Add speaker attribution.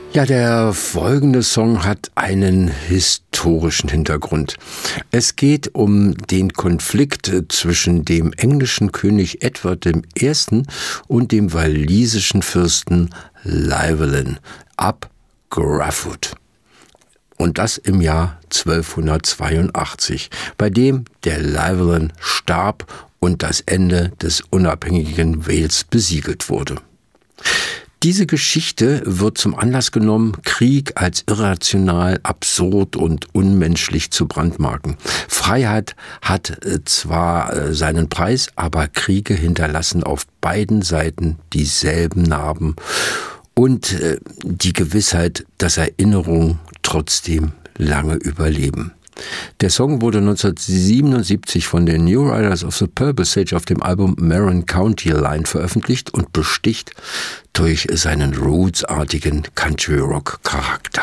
Speaker 1: Ja, der folgende Song hat einen historischen Hintergrund. Es geht um den Konflikt zwischen dem englischen König Edward I. und dem walisischen Fürsten Llywelyn ab Gruffudd. Und das im Jahr 1282, bei dem der Llywelyn starb und das Ende des unabhängigen Wales besiegelt wurde. Diese Geschichte wird zum Anlass genommen, Krieg als irrational, absurd und unmenschlich zu brandmarken. Freiheit hat zwar seinen Preis, aber Kriege hinterlassen auf beiden Seiten dieselben Narben und die Gewissheit, dass Erinnerungen trotzdem lange überleben. Der Song wurde 1977 von den New Riders of the Purple Sage auf dem Album Marin County Line veröffentlicht und besticht durch seinen rootsartigen Country-Rock-Charakter.